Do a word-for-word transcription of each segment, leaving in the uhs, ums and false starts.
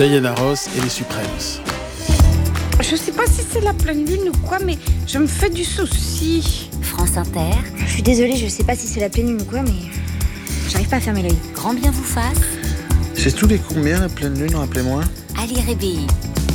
Diana Ross et les Supremes. Je sais pas si c'est la pleine lune ou quoi, mais je me fais du souci. France Inter. Je suis désolée, je sais pas si c'est la pleine lune ou quoi, mais j'arrive pas à fermer l'œil. Grand bien vous fasse. C'est tous les combien la pleine lune, rappelez-moi? Ali Rébéi.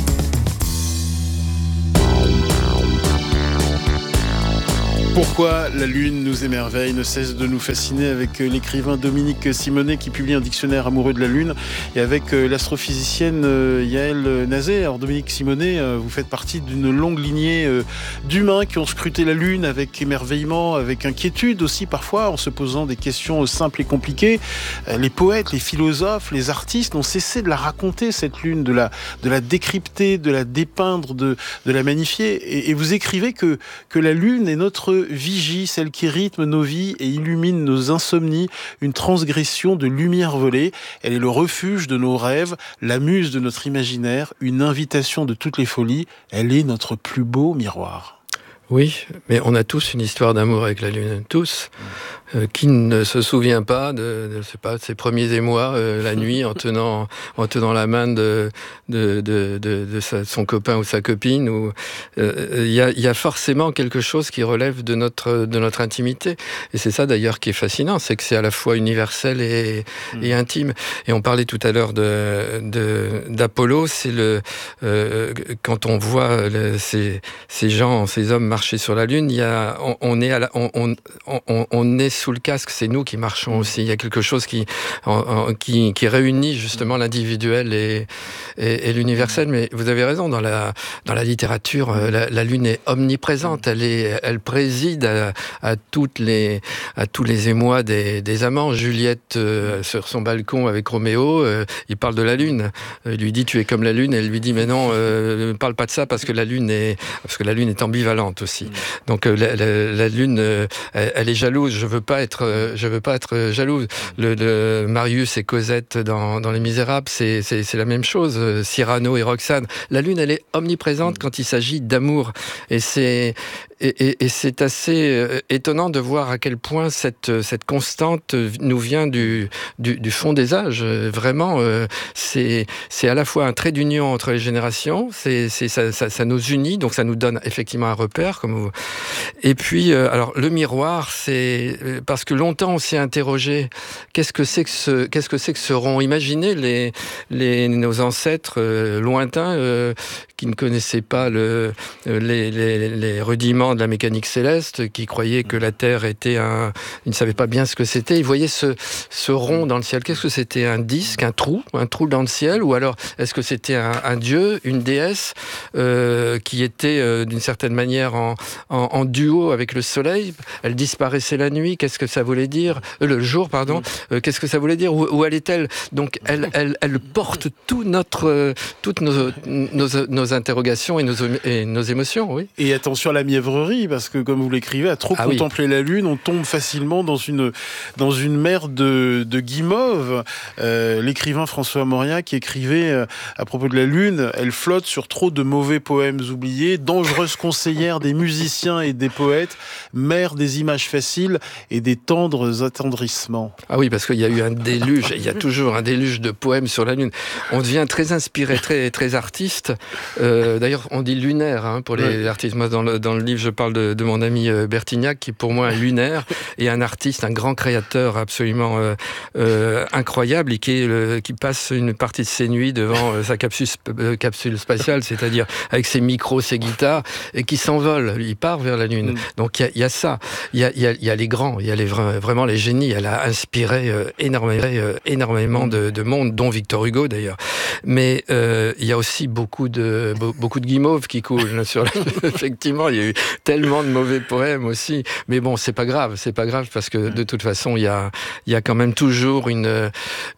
Pourquoi la Lune nous émerveille, ne cesse de nous fasciner avec l'écrivain Dominique Simonet qui publie un dictionnaire amoureux de la Lune et avec l'astrophysicienne Yael Nazé. Alors Dominique Simonet, vous faites partie d'une longue lignée d'humains qui ont scruté la Lune avec émerveillement, avec inquiétude aussi parfois, en se posant des questions simples et compliquées. Les poètes, les philosophes, les artistes n'ont cessé de la raconter, cette Lune, de la, de la décrypter, de la dépeindre, de, de la magnifier. Et, et vous écrivez que, que la Lune est notre vigie, celle qui rythme nos vies et illumine nos insomnies, une transgression de lumière volée. Elle est le refuge de nos rêves, la muse de notre imaginaire, une invitation de toutes les folies. Elle est notre plus beau miroir. Oui, mais on a tous une histoire d'amour avec la Lune, tous. Euh, qui ne se souvient pas de, de, je sais pas, de ses premiers émois euh, la nuit en tenant, en tenant la main de, de, de, de, de sa, son copain ou sa copine. Ou il euh, y, a, y a forcément quelque chose qui relève de notre, de notre intimité. Et c'est ça d'ailleurs qui est fascinant, c'est que c'est à la fois universel et, mmh. et intime. Et on parlait tout à l'heure de, de, d'Apollo. C'est le euh, quand on voit le, ces, ces gens, ces hommes marcher sur la Lune, il y a, on, on est à la, on, on, on, on est sous le casque, c'est nous qui marchons aussi. Il y a quelque chose qui, en, en, qui, qui réunit justement l'individuel et, et, et l'universel. Mais vous avez raison, dans la, dans la littérature, la, la Lune est omniprésente. Elle, est, elle préside à, à, toutes les, à tous les émois des, des amants. Juliette, euh, sur son balcon avec Roméo, euh, il parle de la Lune. Il lui dit « tu es comme la Lune ». Elle lui dit « mais non, euh, ne parle pas de ça parce que la Lune est, parce que la Lune est ambivalente aussi ». Donc euh, la, la, la Lune, euh, elle, elle est jalouse. Je veux pas être, je veux pas être jalouse. Le, le Marius et Cosette dans, dans Les Misérables, c'est, c'est, c'est la même chose. Cyrano et Roxane. La Lune, elle est omniprésente quand il s'agit d'amour. Et c'est, et, et, et c'est assez étonnant de voir à quel point cette, cette constante nous vient du, du, du fond des âges. Vraiment, c'est, c'est à la fois un trait d'union entre les générations. C'est, c'est, ça, ça, ça nous unit, donc ça nous donne effectivement un repère. Comme vous... Et puis, alors, le miroir, c'est parce que longtemps on s'est interrogé, qu'est-ce que c'est que ce, qu'est-ce que c'est que ce rond? Imaginez les, les, nos ancêtres euh, lointains euh, qui ne connaissaient pas le, les, les, les rudiments de la mécanique céleste, qui croyaient que la Terre était un... Ils ne savaient pas bien ce que c'était. Ils voyaient ce, ce rond dans le ciel. Qu'est-ce que c'était? Un disque, un trou, un trou dans le ciel? Ou alors, est-ce que c'était un, un dieu, une déesse euh, qui était euh, d'une certaine manière en, en, en duo avec le soleil? Elle disparaissait la nuit. Qu'est-ce que ça voulait dire? Euh, le jour, pardon. Euh, qu'est-ce que ça voulait dire? Où, où elle est-elle? Donc, elle, elle, elle porte tout notre, euh, toutes nos, nos, nos interrogations et nos, et nos émotions, oui. Et attention à la mièvrerie, parce que, comme vous l'écrivez, à trop ah contempler oui. la Lune, on tombe facilement dans une, dans une mer de, de guimauve. Euh, l'écrivain François Mauriac écrivait euh, à propos de la Lune, elle flotte sur trop de mauvais poèmes oubliés, dangereuse conseillère des musiciens et des poètes, mère des images faciles et des tendres attendrissements. Ah oui, parce qu'il y a eu un déluge, il y a toujours un déluge de poèmes sur la Lune. On devient très inspiré, très, très artiste. Euh, d'ailleurs, on dit lunaire hein, pour les ouais. artistes. Moi, dans le, dans le livre, je parle de, de mon ami Bertignac, qui pour moi est lunaire, et un artiste, un grand créateur absolument euh, euh, incroyable, et qui, est le, qui passe une partie de ses nuits devant euh, sa capsule, euh, capsule spatiale, c'est-à-dire avec ses micros, ses guitares, et qui s'envole. Il part vers la Lune. Mm. Donc, il y a, y a ça. Il y a, y, a, y a les grands, il y a les, vraiment les génies. Elle a inspiré euh, énormément, euh, énormément de, de monde, dont Victor Hugo d'ailleurs. Mais euh, il y a aussi beaucoup de, be, beaucoup de guimauves qui coulent sur la... Effectivement, il y a eu tellement de mauvais poèmes aussi. Mais bon, c'est pas grave, c'est pas grave parce que de toute façon, il y a, il y a quand même toujours une, un,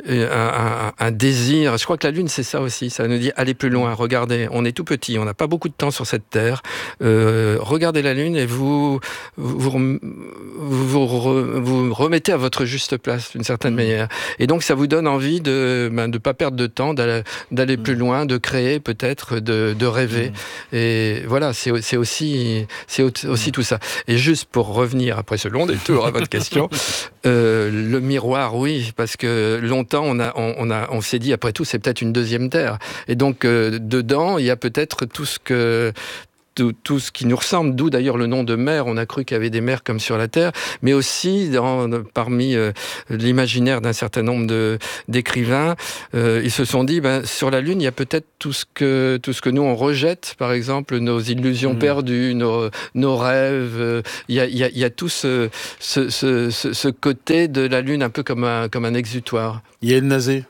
un, un désir. Je crois que la Lune, c'est ça aussi. Ça nous dit allez plus loin. Regardez, on est tout petit, on n'a pas beaucoup de temps sur cette Terre. Euh, regardez la Lune et vous, vous, vous, vous, vous remettez à votre juste place d'une certaine manière. Et donc, ça vous donne envie de, ben, de pas perdre de temps, d'aller, d'aller mmh. plus loin, de créer peut-être, de, de rêver. Mmh. Et voilà, c'est, c'est aussi, c'est aussi mmh. tout ça. Et juste pour revenir après ce long détour à votre question, euh, le miroir, oui, parce que longtemps on a, on, on a, on s'est dit après tout c'est peut-être une deuxième terre. Et donc euh, dedans il y a peut-être tout ce que Tout, tout ce qui nous ressemble, d'où d'ailleurs le nom de mer. On a cru qu'il y avait des mers comme sur la Terre, mais aussi dans, parmi euh, l'imaginaire d'un certain nombre de, d'écrivains, euh, ils se sont dit, ben, sur la Lune, il y a peut-être tout ce que, tout ce que nous on rejette, par exemple, nos illusions mmh. perdues, nos, nos rêves. Euh, il, y a, il, y a, il y a tout ce, ce, ce, ce, ce côté de la Lune un peu comme un, comme un exutoire. Yael Nazé.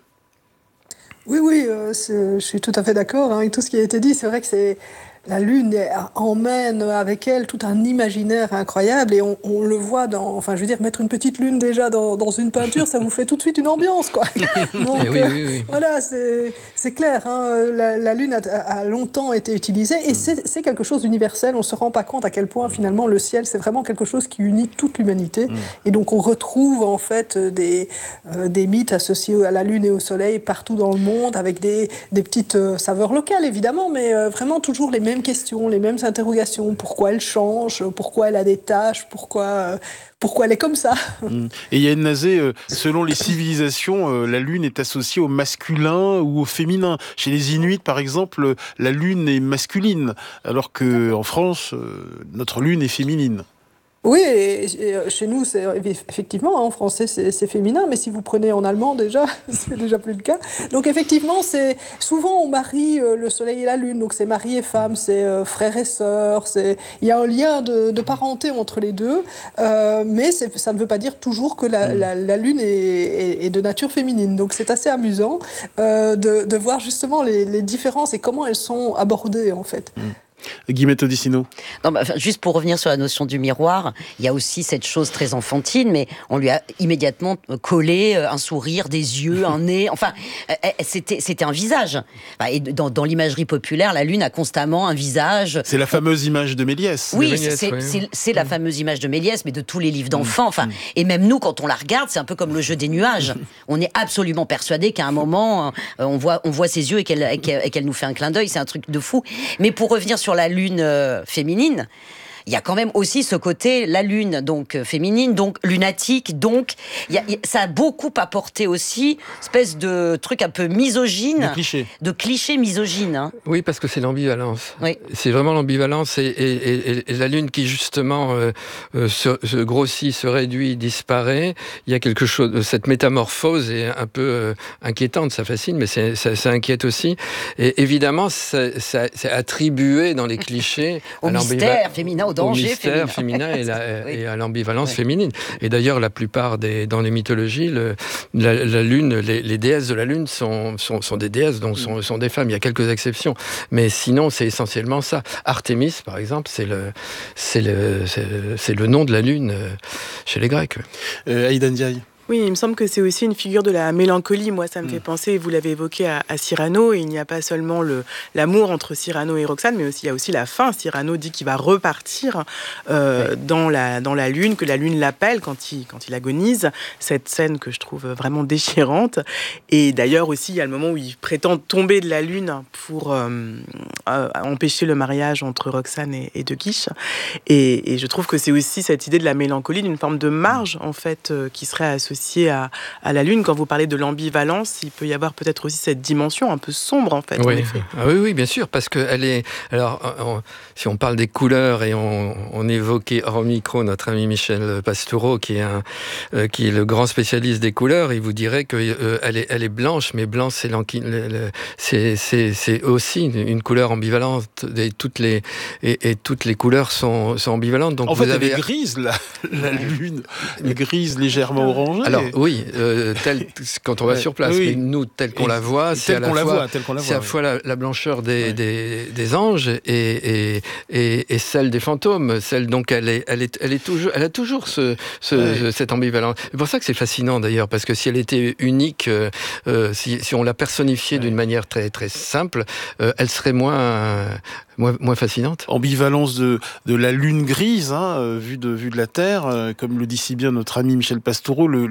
Oui, oui, euh, je suis tout à fait d'accord hein, avec tout ce qui a été dit. C'est vrai que c'est... La Lune emmène avec elle tout un imaginaire incroyable et on, on le voit dans... Enfin, je veux dire, mettre une petite lune déjà dans, dans une peinture, ça vous fait tout de suite une ambiance, quoi. Donc, oui, oui, oui. Euh, voilà, c'est, c'est clair. Hein, la, la Lune a, a longtemps été utilisée et c'est, c'est quelque chose d'universel. On ne se rend pas compte à quel point, finalement, le ciel, c'est vraiment quelque chose qui unit toute l'humanité. Mm. Et donc, on retrouve, en fait, des, euh, des mythes associés à la Lune et au Soleil partout dans le monde avec des, des petites euh, saveurs locales, évidemment, mais euh, vraiment toujours les mêmes questions, les mêmes interrogations. Pourquoi elle change ? Pourquoi elle a des taches ? Pourquoi, euh, pourquoi elle est comme ça ? Et Yael Nazé, euh, selon les civilisations, euh, la Lune est associée au masculin ou au féminin. Chez les Inuits, par exemple, la Lune est masculine, alors qu'en France, euh, notre Lune est féminine. Oui, et chez nous, c'est effectivement, en français, c'est, c'est féminin, mais si vous prenez en allemand, déjà, c'est déjà plus le cas. Donc, effectivement, c'est souvent on marie le soleil et la lune, donc c'est mari et femme, c'est euh, frère et sœur, c'est il y a un lien de, de parenté entre les deux, euh, mais c'est, ça ne veut pas dire toujours que la, la, la lune est, est, est de nature féminine. Donc, c'est assez amusant euh, de, de voir justement les, les différences et comment elles sont abordées, en fait. Mmh. Guillemette Odissino. Non, bah, juste pour revenir sur la notion du miroir, il y a aussi cette chose très enfantine, mais on lui a immédiatement collé un sourire, des yeux, un nez. Enfin, c'était, c'était un visage. Et dans, dans l'imagerie populaire, la Lune a constamment un visage. C'est la fameuse image de Méliès. Oui, Méliès, c'est, ouais. c'est, c'est la fameuse image de Méliès, mais de tous les livres d'enfants. Enfin, mmh. Et même nous, quand on la regarde, c'est un peu comme le jeu des nuages. On est absolument persuadé qu'à un moment, on voit, on voit ses yeux et qu'elle, et qu'elle, et qu'elle nous fait un clin d'œil. C'est un truc de fou. Mais pour revenir sur la Lune euh, féminine, il y a quand même aussi ce côté, la Lune, donc euh, féminine, donc lunatique, donc y a, y a, ça a beaucoup apporté aussi, espèce de truc un peu misogyne, de cliché, de cliché misogyne. Hein. Oui, parce que c'est l'ambivalence. Oui. C'est vraiment l'ambivalence et, et, et, et la Lune qui justement euh, euh, se, se grossit, se réduit, disparaît. Il y a quelque chose, cette métamorphose est un peu euh, inquiétante, ça fascine, mais c'est, ça, ça inquiète aussi. Et évidemment, ça, ça, c'est attribué dans les clichés au à mystère féminin, au danger au mystère féminin, féminin et, la, oui. et à l'ambivalence oui. féminine. Et d'ailleurs, la plupart des dans les mythologies, le, la, la Lune, les, les déesses de la Lune sont, sont, sont des déesses, donc sont, sont des femmes. Il y a quelques exceptions, mais sinon, c'est essentiellement ça. Artémis, par exemple, c'est le, c'est le, c'est, c'est le nom de la Lune chez les Grecs. Euh, Aïda Ndiaye. Oui, il me semble que c'est aussi une figure de la mélancolie. Moi, ça me mmh. fait penser, vous l'avez évoqué, à, à Cyrano. Et il n'y a pas seulement le, l'amour entre Cyrano et Roxane, mais aussi, il y a aussi la fin. Cyrano dit qu'il va repartir euh, oui. dans, la, dans la Lune, que la Lune l'appelle quand il, quand il agonise. Cette scène que je trouve vraiment déchirante. Et d'ailleurs aussi, il y a le moment où il prétend tomber de la Lune pour euh, euh, empêcher le mariage entre Roxane et, et De Guiche. Et, et je trouve que c'est aussi cette idée de la mélancolie, d'une forme de marge, en fait, euh, qui serait associée À, à la Lune. Quand vous parlez de l'ambivalence, il peut y avoir peut-être aussi cette dimension un peu sombre, en fait. Oui, en effet. Ah oui, oui, bien sûr, parce qu'elle est... Alors, on, si on parle des couleurs, et on, on évoquait hors micro notre ami Michel Pastoureau, qui est, un, euh, qui est le grand spécialiste des couleurs, il vous dirait qu'elle euh, est, elle est blanche, mais blanc, c'est, le, le, c'est, c'est, c'est aussi une, une couleur ambivalente, et toutes les, et, et toutes les couleurs sont, sont ambivalentes. Donc en vous fait, avez... elle est grise, la, la Lune, grise légèrement orangée. Alors oui, euh, tel, quand on va sur place, oui. mais nous, tel qu'on et, la voit, c'est à la fois, voit, qu'on la c'est à la fois la, la blancheur des, oui. des, des anges et, et, et, et celle des fantômes. Celle, donc, elle, est, elle, est, elle, est toujours, elle a toujours ce, ce, oui. cette ambivalence. C'est pour ça que c'est fascinant d'ailleurs, parce que si elle était unique, euh, si, si on la personnifiait oui. d'une manière très, très simple, euh, elle serait moins... Euh, Moins, moins fascinante. Ambivalence de, de la Lune grise, hein, vue, de, vue de la Terre, euh, comme le dit si bien notre ami Michel Pastoureau, le, le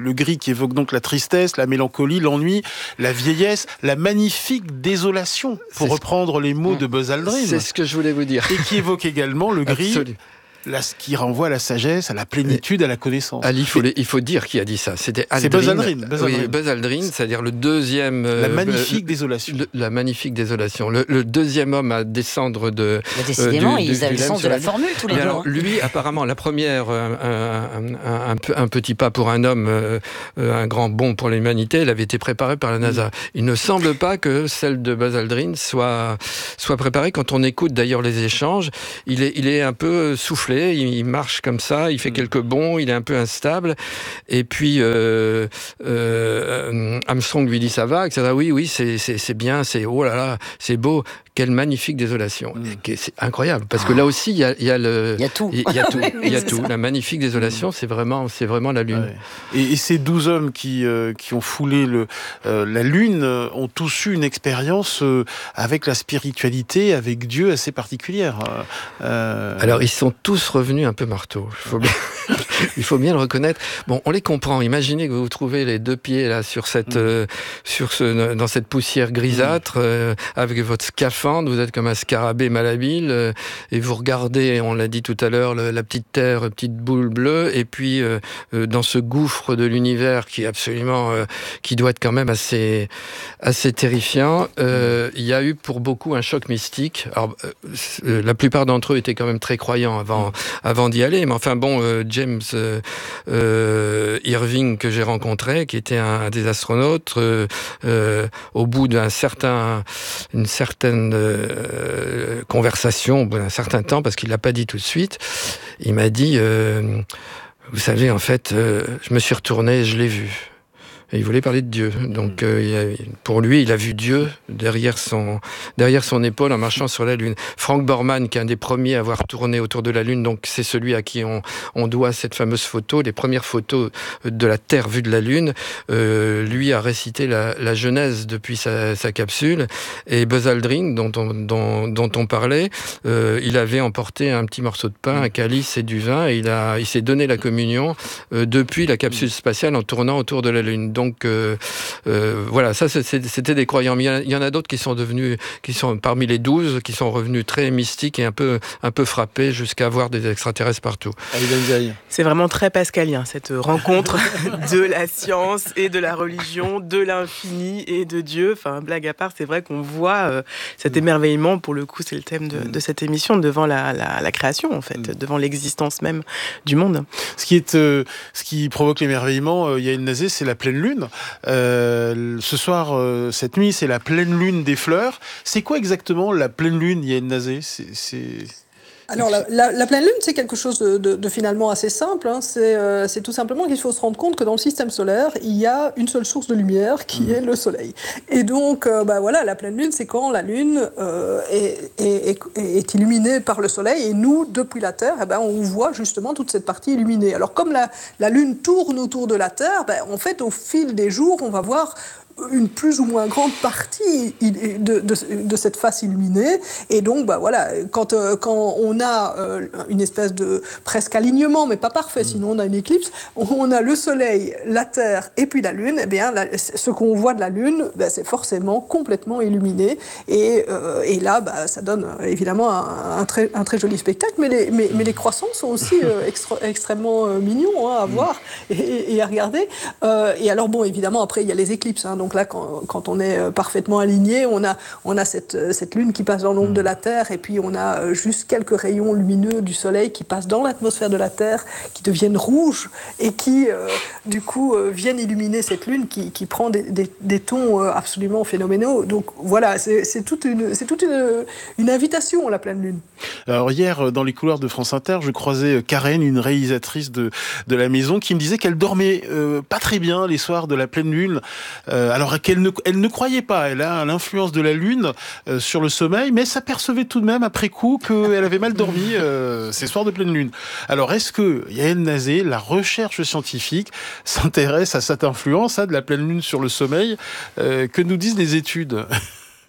le gris qui évoque donc la tristesse, la mélancolie, l'ennui, la vieillesse, la magnifique désolation, pour C'est reprendre ce... les mots de Buzz Aldrin. C'est ce que je voulais vous dire. Et qui évoque également le gris. Absolument. Là, ce qui renvoie à la sagesse, à la plénitude, à la connaissance. Ali, il faut, les, il faut dire qui a dit ça. C'était Aldrin. C'est Buzz Aldrin. Buzz Aldrin, oui, Buzz Aldrin, c'est-à-dire le deuxième... La euh, magnifique euh, désolation. Le, la magnifique désolation. Le, le deuxième homme à descendre de... Bah, décidément, euh, du, ils avaient le sens de la formule, tous les deux. Alors, lui, apparemment, la première, un, un, un, un, un petit pas pour un homme, euh, un grand bond pour l'humanité, elle avait été préparée par la NASA. Il ne semble pas que celle de Buzz Aldrin soit, soit préparée. Quand on écoute d'ailleurs les échanges, il est, il est un peu soufflé, il, il marche comme ça, il fait quelques bonds, il est un peu instable, et puis euh, euh, Armstrong lui dit ça va, et cetera. Oui, oui, c'est, c'est, c'est bien, c'est oh là là, c'est beau, quelle magnifique désolation. Mm. C'est incroyable, parce que là aussi, il y a, il y a le... Il y a tout. Il y a tout, il y a tout. La magnifique désolation, c'est vraiment, c'est vraiment la Lune. Ouais. Et, et ces douze hommes qui, euh, qui ont foulé le, euh, la Lune euh, ont tous eu une expérience euh, avec la spiritualité, avec Dieu assez particulière. Euh... Alors, ils sont tous revenus un peu marteau. Il faut bien, il faut bien le reconnaître. Bon, on les comprend. Imaginez que vous vous trouvez les deux pieds là sur cette, mmh. euh, sur ce, dans cette poussière grisâtre, mmh. euh, avec votre scaphandre. Vous êtes comme un scarabée malhabile, euh, et vous regardez, on l'a dit tout à l'heure, le, la petite terre, la petite boule bleue, et puis euh, euh, dans ce gouffre de l'univers qui est absolument, euh, qui doit être quand même assez, assez terrifiant. Euh, il y a eu pour beaucoup un choc mystique. Alors, euh, la plupart d'entre eux étaient quand même très croyants avant, avant d'y aller. Mais enfin bon, euh, James euh, euh, Irving que j'ai rencontré, qui était un, un des astronautes, euh, euh, au bout d'un certain, une certaine euh, conversation, au bout d'un certain temps, parce qu'il l'a pas dit tout de suite, il m'a dit, euh, vous savez, en fait, euh, je me suis retourné et je l'ai vu. Et il voulait parler de Dieu. Donc, euh, il a, pour lui, il a vu Dieu derrière son, derrière son épaule en marchant sur la Lune. Frank Borman, qui est un des premiers à avoir tourné autour de la Lune, donc c'est celui à qui on, on doit cette fameuse photo, les premières photos de la Terre vue de la Lune, euh, lui a récité la, la Genèse depuis sa, sa capsule. Et Buzz Aldrin, dont on, dont, dont on parlait, euh, il avait emporté un petit morceau de pain, un calice et du vin, et il, a, il s'est donné la communion euh, depuis la capsule spatiale en tournant autour de la Lune. Donc euh, euh, voilà, ça c'était des croyants. Mais il y en a d'autres qui sont devenus, qui sont parmi les douze, qui sont revenus très mystiques et un peu, un peu frappés jusqu'à voir des extraterrestres partout. C'est vraiment très pascalien, cette rencontre de la science et de la religion, de l'infini et de Dieu. Enfin, blague à part, c'est vrai qu'on voit euh, cet émerveillement, pour le coup, c'est le thème de, de cette émission, devant la, la, la création, en fait, devant l'existence même du monde. Ce qui, est, euh, ce qui provoque l'émerveillement, euh, Yael Nazé, c'est la pleine lune. Euh, ce soir, euh, cette nuit, c'est la pleine lune des fleurs. C'est quoi exactement la pleine lune, Yael Nazé? c'est, c'est... Alors, la, la, la pleine lune, c'est quelque chose de, de, de finalement assez simple. Hein. C'est, euh, c'est tout simplement qu'il faut se rendre compte que dans le système solaire, il y a une seule source de lumière qui mmh. est le Soleil. Et donc, euh, bah voilà, la pleine lune, c'est quand la Lune euh, est, est, est, est illuminée par le Soleil. Et nous, depuis la Terre, eh ben, on voit justement toute cette partie illuminée. Alors, comme la, la Lune tourne autour de la Terre, ben, en fait, au fil des jours, on va voir une plus ou moins grande partie de, de, de cette face illuminée. Et donc, bah voilà, quand, euh, quand on a euh, une espèce de presque alignement, mais pas parfait, sinon on a une éclipse, on a le Soleil, la Terre et puis la Lune, eh bien, la, ce qu'on voit de la Lune, bah, c'est forcément complètement illuminé. Et, euh, et là, bah, ça donne évidemment un, un, très, un très joli spectacle, mais les, mais, mais les croissants sont aussi euh, extra, extrêmement euh, mignons hein, à voir et, et à regarder. Euh, et alors, bon, évidemment, après, il y a les éclipses, hein, donc Donc là, quand, quand on est parfaitement aligné, on a, on a cette, cette lune qui passe dans l'ombre mmh. de la Terre, et puis on a juste quelques rayons lumineux du Soleil qui passent dans l'atmosphère de la Terre, qui deviennent rouges, et qui, euh, du coup, euh, viennent illuminer cette lune qui, qui prend des, des, des tons euh, absolument phénoménaux. Donc voilà, c'est, c'est toute, une, c'est toute une, une invitation, la pleine lune. Alors hier, dans les couloirs de France Inter, je croisais Karen, une réalisatrice de, de la maison, qui me disait qu'elle dormait euh, pas très bien les soirs de la pleine lune. Euh, alors qu'elle ne, elle ne croyait pas, elle a l'influence de la Lune euh, sur le sommeil, mais s'apercevait tout de même après coup qu'elle avait mal dormi euh, ces soirs de pleine lune. Alors est-ce que Yael Nazé, la recherche scientifique, s'intéresse à cette influence hein, de la pleine lune sur le sommeil euh, que nous disent les études?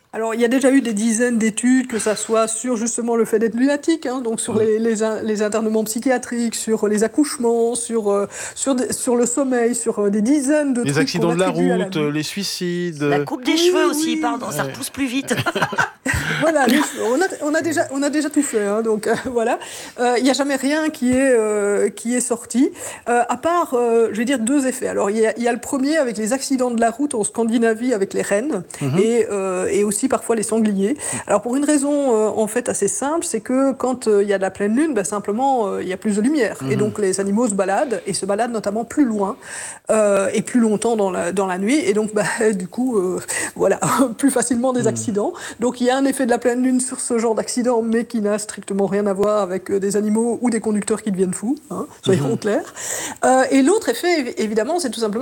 Alors, il y a déjà eu des dizaines d'études, que ça soit sur justement le fait d'être lunatique, hein, donc sur les, les, les internements psychiatriques, sur les accouchements, sur, euh, sur, des, sur le sommeil, sur euh, des dizaines de les trucs. Les accidents de la route, la les suicides. La coupe des oui, cheveux oui, aussi, oui. pardon, ouais. Ça repousse plus vite. Voilà, les, on, a, on, a déjà, on a déjà tout fait, hein, donc euh, voilà. Il euh, n'y a jamais rien qui est, euh, qui est sorti, euh, à part, euh, je vais dire, deux effets. Alors, il y, y a le premier avec les accidents de la route en Scandinavie avec les rennes, mm-hmm. et, euh, et aussi parfois les sangliers. Alors pour une raison euh, en fait assez simple, c'est que quand il euh, y a de la pleine lune, ben, simplement il euh, y a plus de lumière. Mmh. Et donc les animaux se baladent, et se baladent notamment plus loin, euh, et plus longtemps dans la, dans la nuit, et donc bah, du coup, euh, voilà, plus facilement des mmh. accidents. Donc il y a un effet de la pleine lune sur ce genre d'accident, mais qui n'a strictement rien à voir avec euh, des animaux ou des conducteurs qui deviennent fous, hein, soyons mmh. clairs. Euh, et l'autre effet, évidemment, c'est tout simplement